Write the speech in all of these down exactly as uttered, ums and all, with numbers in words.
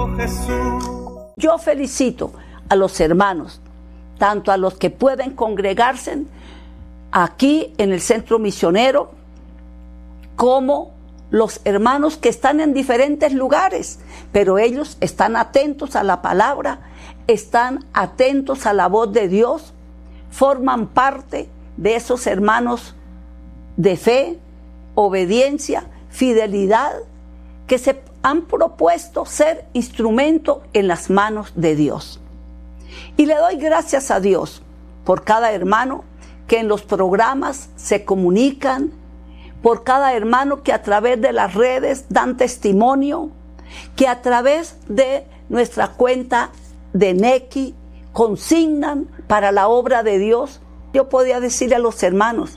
Jesús. Yo felicito a los hermanos, tanto a los que pueden congregarse aquí en el centro misionero, como los hermanos que están en diferentes lugares, pero ellos están atentos a la palabra, están atentos a la voz de Dios, forman parte de esos hermanos de fe, obediencia, fidelidad, que se han propuesto ser instrumento en las manos de Dios. Y le doy gracias a Dios por cada hermano que en los programas se comunican, por cada hermano que a través de las redes dan testimonio, que a través de nuestra cuenta de Nequi consignan para la obra de Dios. Yo podía decirle a los hermanos,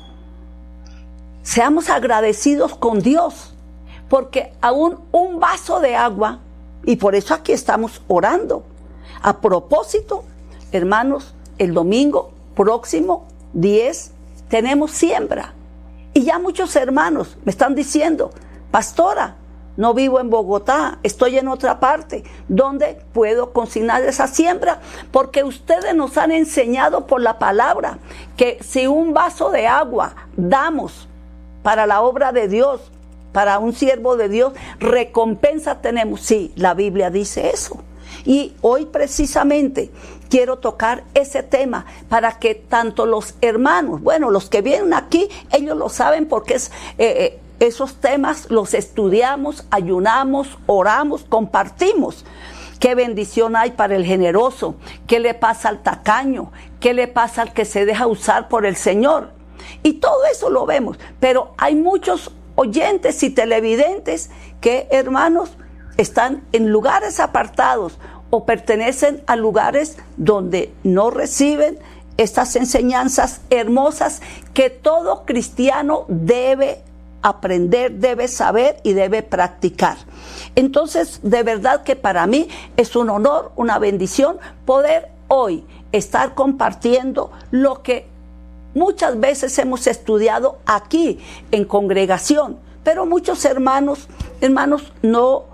seamos agradecidos con Dios, porque aún un vaso de agua, y por eso aquí estamos orando. A propósito, hermanos, el domingo próximo, diez, tenemos siembra. Y ya muchos hermanos me están diciendo, pastora, no vivo en Bogotá, estoy en otra parte, ¿dónde puedo consignar esa siembra? Porque ustedes nos han enseñado por la palabra que si un vaso de agua damos para la obra de Dios, para un siervo de Dios, recompensa tenemos. Sí, la Biblia dice eso. Y hoy precisamente quiero tocar ese tema para que tanto los hermanos, bueno, los que vienen aquí, ellos lo saben porque es, eh, esos temas los estudiamos, ayunamos, oramos, compartimos. Qué bendición hay para el generoso, qué le pasa al tacaño, qué le pasa al que se deja usar por el Señor. Y todo eso lo vemos, pero hay muchos oyentes y televidentes que, hermanos, están en lugares apartados o pertenecen a lugares donde no reciben estas enseñanzas hermosas que todo cristiano debe aprender, debe saber y debe practicar. Entonces, de verdad que para mí es un honor, una bendición poder hoy estar compartiendo lo que muchas veces hemos estudiado aquí en congregación, pero muchos hermanos, hermanos no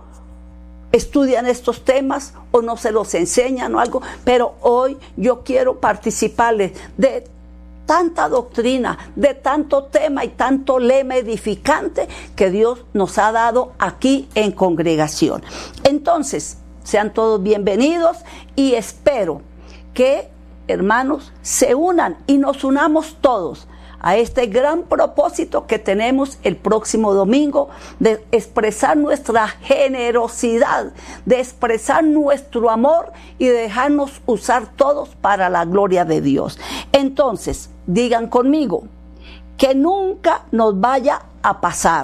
estudian estos temas o no se los enseñan o algo, pero hoy yo quiero participarles de tanta doctrina, de tanto tema y tanto lema edificante que Dios nos ha dado aquí en congregación. Entonces, sean todos bienvenidos y espero que, hermanos, se unan y nos unamos todos a este gran propósito que tenemos el próximo domingo de expresar nuestra generosidad, de expresar nuestro amor y de dejarnos usar todos para la gloria de Dios. Entonces, digan conmigo, que nunca nos vaya a pasar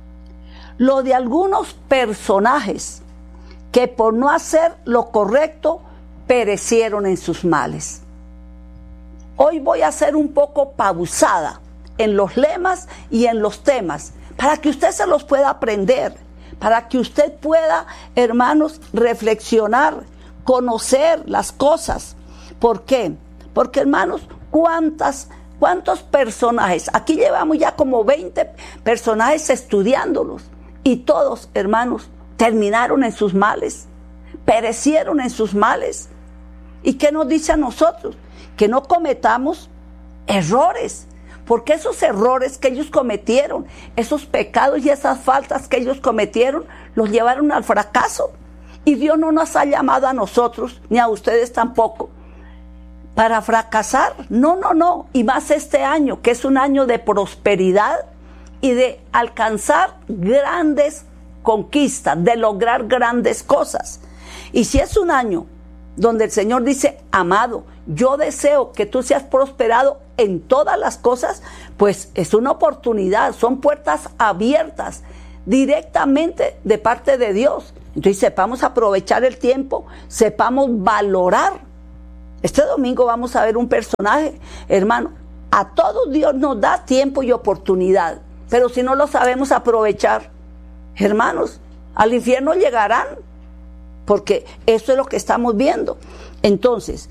lo de algunos personajes que por no hacer lo correcto perecieron en sus males. Hoy voy a ser un poco pausada en los lemas y en los temas para que usted se los pueda aprender, para que usted pueda, hermanos, reflexionar, conocer las cosas. ¿Por qué? Porque, hermanos, ¿cuántas, cuántos personajes? Aquí llevamos ya como veinte personajes estudiándolos y todos, hermanos, terminaron en sus males, perecieron en sus males. ¿Y qué nos dice a nosotros? Que no cometamos errores, porque esos errores que ellos cometieron, esos pecados y esas faltas que ellos cometieron, los llevaron al fracaso. Y Dios no nos ha llamado a nosotros, ni a ustedes tampoco, para fracasar. No, no, no. Y más este año, que es un año de prosperidad y de alcanzar grandes conquistas, de lograr grandes cosas. Y si es un año donde el Señor dice, amado, yo deseo que tú seas prosperado en todas las cosas, pues es una oportunidad, son puertas abiertas directamente de parte de Dios. Entonces sepamos aprovechar el tiempo, sepamos valorar. Este domingo vamos a ver un personaje, hermano, a todos Dios nos da tiempo y oportunidad, pero si no lo sabemos aprovechar, hermanos, al infierno llegarán, porque eso es lo que estamos viendo. Entonces,